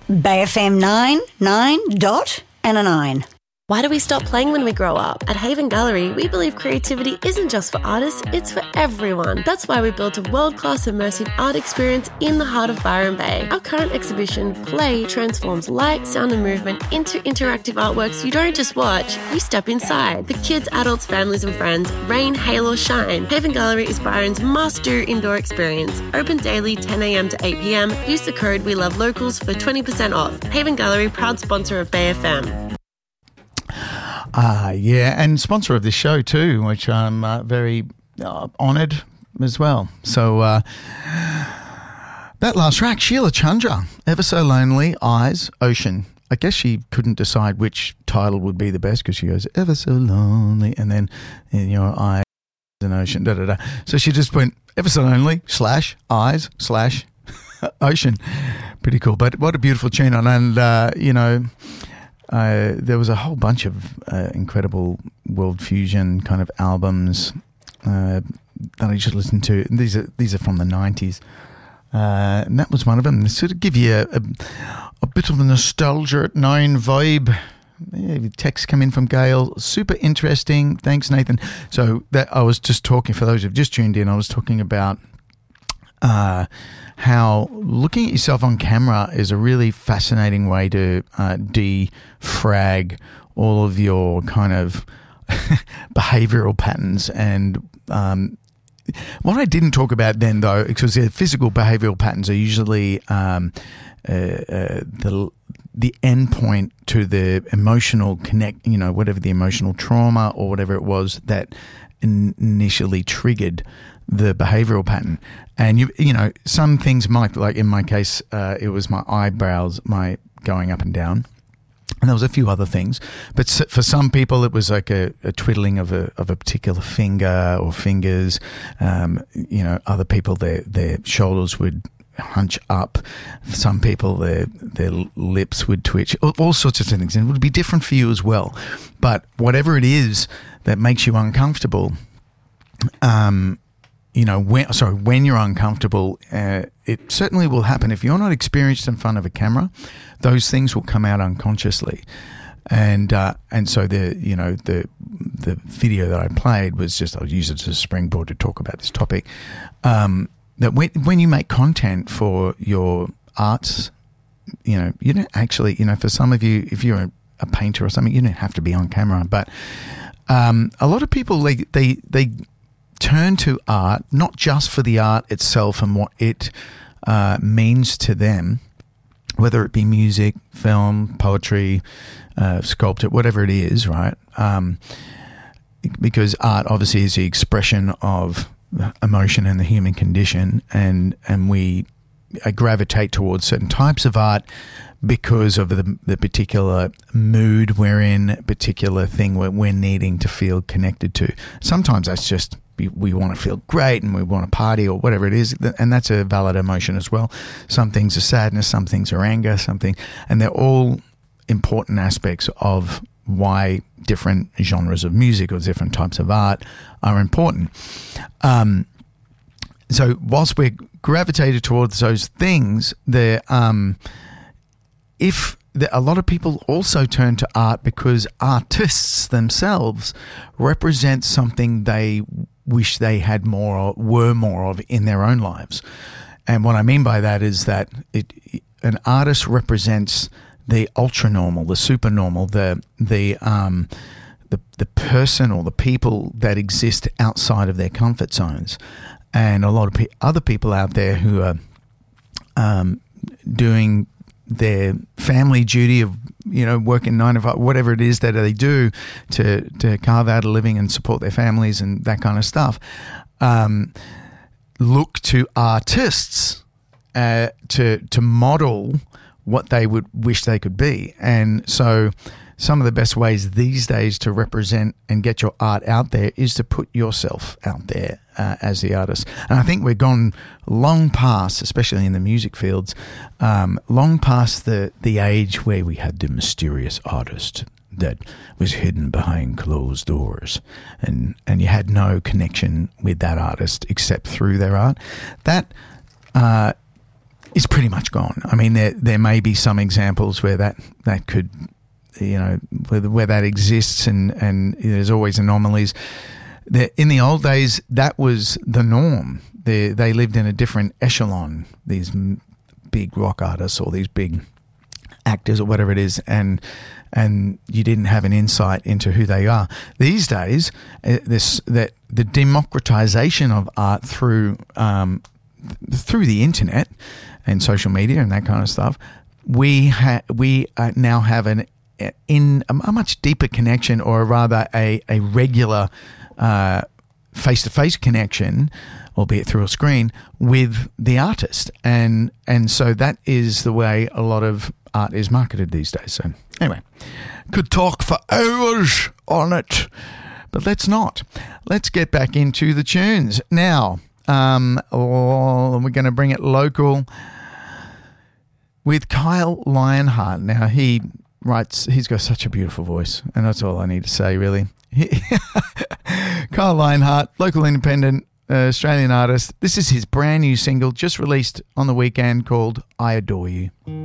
Bay FM 9 dot and a 9. Why do we stop playing when we grow up? At Haven Gallery, we believe creativity isn't just for artists, it's for everyone. That's why we built a world-class immersive art experience in the heart of Byron Bay. Our current exhibition, Play, transforms light, sound and movement into interactive artworks you don't just watch, you step inside. For kids, adults, families and friends, rain, hail or shine, Haven Gallery is Byron's must-do indoor experience. Open daily 10 a.m. to 8 p.m. Use the code WeLoveLocals for 20% off. Haven Gallery, proud sponsor of Bay FM. Yeah, and sponsor of this show too, which I'm very honoured as well. So that last track, Sheila Chandra, Ever So Lonely, Eyes, Ocean. I guess she couldn't decide which title would be the best because she goes, ever so lonely, and then in your eyes an ocean, da-da-da. So she just went, ever so lonely, / eyes / ocean. Pretty cool. But what a beautiful tune on. And, there was a whole bunch of incredible world fusion kind of albums that I just listened to. These are from the 90s. And that was one of them. They sort of give you a bit of a nostalgia at 9 vibe. Yeah, texts come in from Gail. Super interesting. Thanks, Nathan. So that I was just talking, for those who've just tuned in, I was talking about how looking at yourself on camera is a really fascinating way to defrag all of your kind of behavioral patterns. And what I didn't talk about then, though, because the physical behavioral patterns are usually the end point to the emotional connect, whatever the emotional trauma or whatever it was that initially triggered the behavioral pattern. And some things might, like in my case, it was my eyebrows, my going up and down, and there was a few other things. But for some people, it was like a twiddling of a particular finger or fingers. Other people, their shoulders would hunch up. For some people, their lips would twitch. All sorts of things, and it would be different for you as well. But whatever it is that makes you uncomfortable, when you're uncomfortable, it certainly will happen. If you're not experienced in front of a camera, those things will come out unconsciously. And so the video that I played was just, I'll use it as a springboard to talk about this topic. That when you make content for your arts, you don't actually, for some of you, if you're a painter or something, you don't have to be on camera. But a lot of people, they turn to art, not just for the art itself and what it means to them, whether it be music, film, poetry, sculpture, whatever it is, right? Because art obviously is the expression of emotion and the human condition, and we gravitate towards certain types of art because of the particular mood we're in, particular thing we're needing to feel connected to. Sometimes that's just we want to feel great and we want to party or whatever it is, and that's a valid emotion as well. Some things are sadness, some things are anger, and they're all important aspects of why different genres of music or different types of art are important. So whilst we're gravitated towards those things, a lot of people also turn to art because artists themselves represent something they wish they had more or were more of in their own lives. And what I mean by that is that an artist represents the ultra normal, the super normal, the person or the people that exist outside of their comfort zones. And a lot of other people out there who are doing their family duty of, working 9 to 5, whatever it is that they do to carve out a living and support their families and that kind of stuff, look to artists to model what they would wish they could be. And so some of the best ways these days to represent and get your art out there is to put yourself out there as the artist. And I think we've gone long past, especially in the music fields, long past the age where we had the mysterious artist that was hidden behind closed doors and you had no connection with that artist except through their art. That is pretty much gone. I mean, there may be some examples where that could, where that exists, and there's always anomalies. In the old days, that was the norm. They lived in a different echelon, these big rock artists or these big actors or whatever it is, and you didn't have an insight into who they are. These days, the democratization of art through the internet and social media and that kind of stuff, we now have a much deeper connection, or rather a regular face-to-face connection, albeit through a screen, with the artist, and so that is the way a lot of art is marketed these days. So anyway, could talk for hours on it, but let's not. Let's get back into the tunes now. We're going to bring it local with Kyle Lionheart. Now he writes, he's got such a beautiful voice, and that's all I need to say, really. Kyle Lionheart, local independent Australian artist. This is his brand new single, just released on the weekend, called I Adore You.